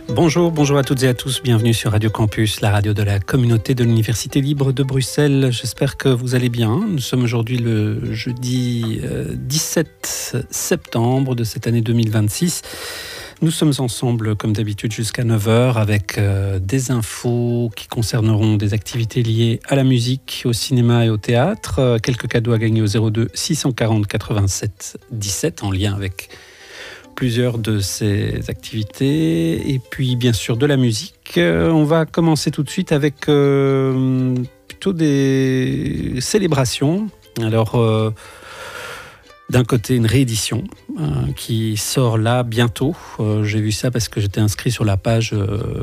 Bonjour à toutes et à tous, bienvenue sur Radio Campus, la radio de la communauté de l'Université libre de Bruxelles. J'espère que vous allez bien. Nous sommes aujourd'hui le jeudi 17 septembre de cette année 2026. Nous sommes ensemble comme d'habitude jusqu'à 9h avec des infos qui concerneront des activités liées à la musique, au cinéma et au théâtre. Quelques cadeaux à gagner au 02 640 87 17 en lien avec plusieurs de ces activités. Et puis bien sûr de la musique. On va commencer tout de suite avec plutôt des célébrations. Alors d'un côté une réédition qui sort là bientôt. J'ai vu ça parce que j'étais inscrit sur la page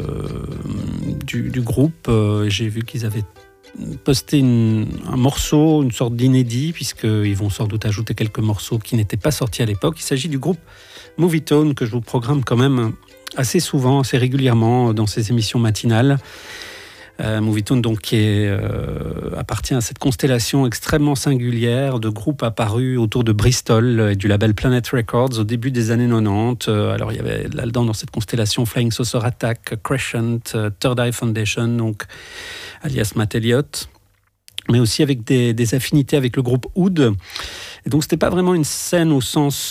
du groupe. J'ai vu qu'ils avaient posté un morceau, une sorte d'inédit, puisqu'ils vont sans doute ajouter quelques morceaux qui n'étaient pas sortis à l'époque. Il s'agit du groupe Movietone, que je vous programme quand même assez souvent, assez régulièrement dans ces émissions matinales. Movietone donc qui appartient à cette constellation extrêmement singulière de groupes apparus autour de Bristol et du label Planet Records au début des années 90. Alors il y avait là-dedans dans cette constellation Flying Saucer Attack, Crescent, Third Eye Foundation, donc alias Matt Elliott, mais aussi avec des affinités avec le groupe Oud. Et donc c'était pas vraiment une scène au sens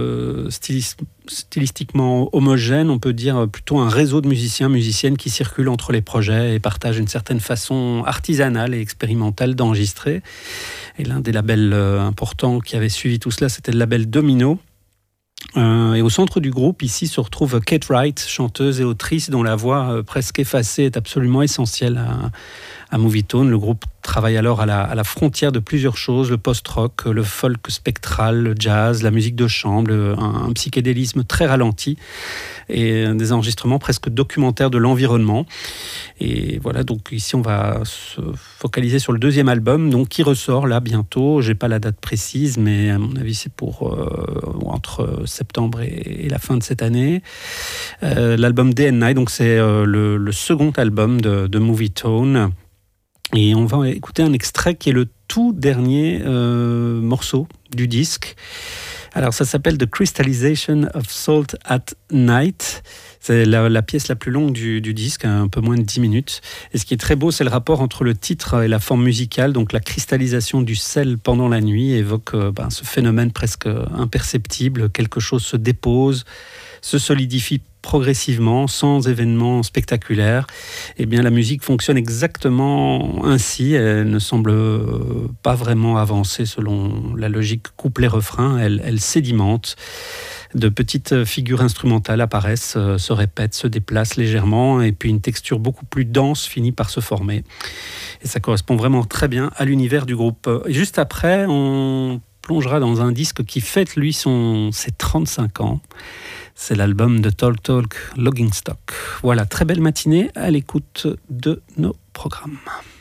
stylistiquement homogène, on peut dire plutôt un réseau de musiciennes qui circulent entre les projets et partagent une certaine façon artisanale et expérimentale d'enregistrer. Et l'un des labels importants qui avait suivi tout cela, c'était le label Domino. Et au centre du groupe, ici, se retrouve Kate Wright, chanteuse et autrice dont la voix presque effacée est absolument essentielle à Movietone. Le groupe travaille alors à la frontière de plusieurs choses, le post-rock, le folk spectral, le jazz, la musique de chambre, un psychédélisme très ralenti et des enregistrements presque documentaires de l'environnement. Et voilà, donc ici on va se focaliser sur le deuxième album, donc qui ressort là bientôt. J'ai pas la date précise, mais à mon avis c'est pour entre septembre et la fin de cette année. L'album Day and Night, donc c'est le second album de Movietone. Et on va écouter un extrait qui est le tout dernier morceau du disque. Alors ça s'appelle The Crystallization of Salt at Night. C'est la pièce la plus longue du disque, un peu moins de 10 minutes. Et ce qui est très beau, c'est le rapport entre le titre et la forme musicale. Donc la cristallisation du sel pendant la nuit évoque ce phénomène presque imperceptible. Quelque chose se dépose, se solidifie progressivement, sans événements spectaculaires. Eh bien, la musique fonctionne exactement ainsi. Elle ne semble pas vraiment avancer selon la logique couplet-refrain. Elle sédimente. De petites figures instrumentales apparaissent, se répètent, se déplacent légèrement, et puis une texture beaucoup plus dense finit par se former. Et ça correspond vraiment très bien à l'univers du groupe. Et juste après, on plongera dans un disque qui fête, lui, ses 35 ans. C'est l'album de Talk Talk Logging Stock. Voilà, très belle matinée à l'écoute de nos programmes.